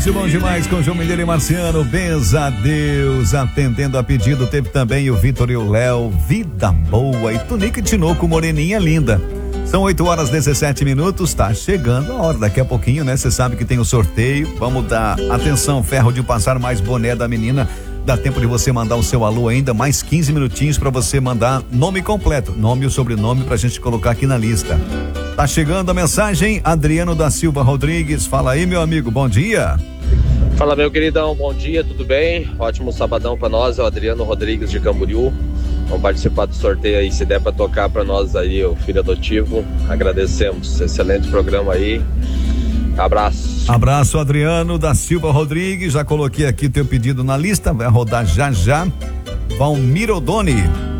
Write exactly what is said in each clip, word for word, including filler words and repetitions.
demais, bom demais com João Mineiro e Marciano. Benza a Deus, atendendo a pedido. Teve também o Vitor e o Léo, Vida Boa e Tunica e Tinoco, Moreninha Linda. São oito horas e dezessete minutos, tá chegando a hora, daqui a pouquinho, né? Você sabe que tem o sorteio, vamos dar atenção, ferro de passar mais boné da menina. Dá tempo de você mandar o seu alô ainda, mais quinze minutinhos para você mandar nome completo, nome e o sobrenome pra gente colocar aqui na lista. Tá chegando a mensagem, Adriano da Silva Rodrigues, fala aí meu amigo, bom dia. Fala meu queridão, bom dia, tudo bem? Ótimo sabadão pra nós, é o Adriano Rodrigues de Camboriú. Vamos participar do sorteio aí, se der pra tocar pra nós aí, o filho adotivo, agradecemos, excelente programa aí. Abraço. Abraço, Adriano da Silva Rodrigues. Já coloquei aqui teu pedido na lista. Vai rodar já já. Valmir Odoni.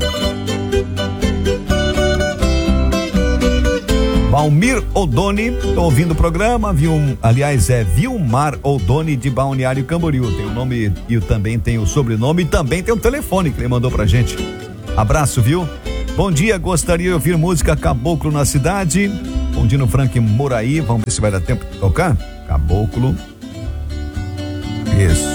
Valmir Odoni. Tô ouvindo o programa. Viu, aliás, é Vilmar Odoni de Balneário Camboriú. Tem o nome e também tem o sobrenome. E também tem o telefone que ele mandou pra gente. Abraço, viu? Bom dia, gostaria de ouvir música Caboclo na Cidade. Condino Frank Moraí, vamos ver se vai dar tempo de tocar. Caboclo. Isso.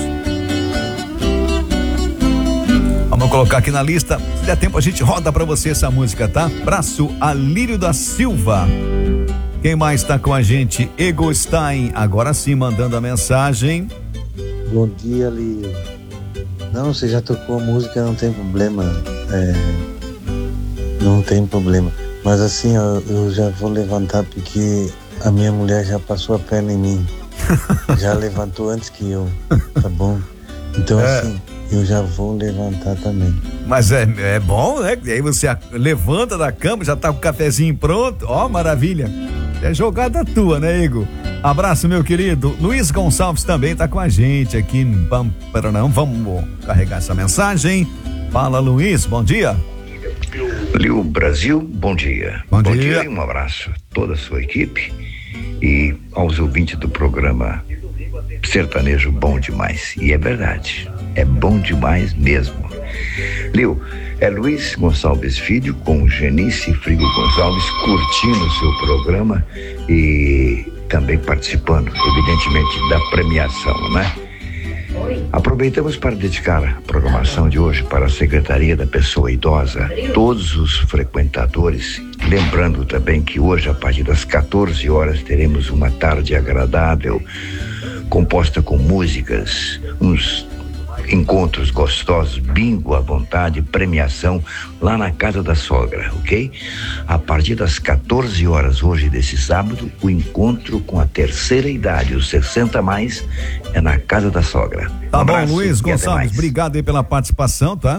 Vamos colocar aqui na lista. Se der tempo, a gente roda pra você essa música, tá? Abraço, Alírio da Silva. Quem mais tá com a gente? Ego Stein, agora sim, mandando a mensagem. Bom dia, Lírio. Não, você já tocou a música, não tem problema. É, não tem problema. Mas assim, ó, eu já vou levantar porque a minha mulher já passou a perna em mim. Já levantou antes que eu, tá bom? Então é. assim, eu já vou levantar também. Mas é, é bom, né? E aí você levanta da cama, já tá com o cafezinho pronto. Ó, maravilha. É jogada tua, né, Igor? Abraço, meu querido. Luiz Gonçalves também tá com a gente aqui em Pamparanão. Vamos carregar essa mensagem. Fala, Luiz, bom dia. Liu Brasil, bom dia. Bom, bom dia. dia e um abraço a toda a sua equipe e aos ouvintes do programa Sertanejo Bom Demais. E é verdade, é bom demais mesmo. Liu, é Luiz Gonçalves Filho com Genice Frigo Gonçalves curtindo o seu programa e também participando, evidentemente, da premiação, né? Aproveitamos para dedicar a programação de hoje para a Secretaria da Pessoa Idosa, todos os frequentadores, lembrando também que hoje, a partir das quatorze horas, teremos uma tarde agradável, composta com músicas, uns encontros gostosos, bingo à vontade, premiação lá na casa da sogra, ok? A partir das quatorze horas hoje desse sábado, o encontro com a terceira idade, os sessenta mais, é na casa da sogra. Tá bom, Luiz Gonçalves, obrigado aí pela participação, tá?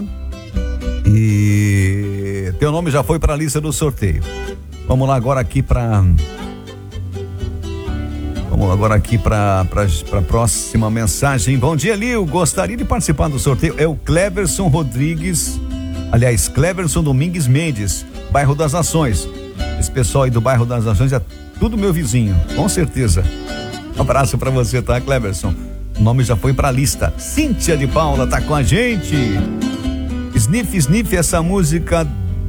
E teu nome já foi para a lista do sorteio. Vamos lá agora aqui para Vamos agora aqui para a próxima mensagem. Bom dia, Lio. Gostaria de participar do sorteio. É o Cleverson Rodrigues, aliás, Cleverson Domingues Mendes, bairro das Nações. Esse pessoal aí do bairro das Nações é tudo meu vizinho, com certeza. Um abraço para você, tá, Cleverson? O nome já foi para a lista. Cíntia de Paula tá com a gente. Sniff, Sniff, essa música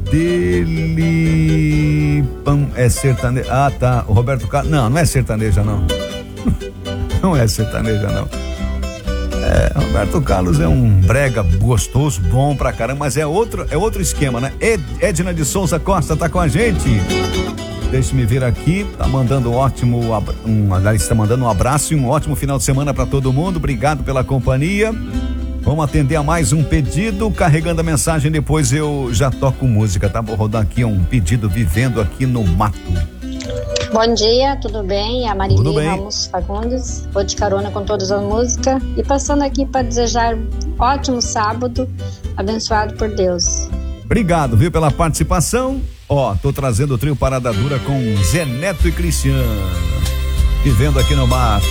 dele é sertaneja. Ah, tá. O Roberto Carlos. Não, não é sertaneja, não. Não é sertaneja, não. É, Roberto Carlos é um brega gostoso, bom pra caramba, mas é outro, é outro esquema, né? Ed, Edna de Souza Costa tá com a gente. Deixa-me ver aqui. Tá mandando um ótimo. Um, aliás, tá mandando um abraço e um ótimo final de semana pra todo mundo. Obrigado pela companhia. Vamos atender a mais um pedido, carregando a mensagem, depois eu já toco música, tá? Vou rodar aqui um pedido, Vivendo Aqui no Mato. Bom dia, tudo bem? A Marília Ramos Fagundes, vou de carona com todas as músicas e passando aqui para desejar um ótimo sábado, abençoado por Deus. Obrigado, viu, pela participação. Ó, tô trazendo o trio Parada Dura com Zé Neto e Cristiano, Vivendo Aqui no Mato.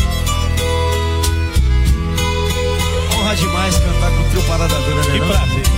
Demais cantar com o trio Parada Dura, né? Que prazer.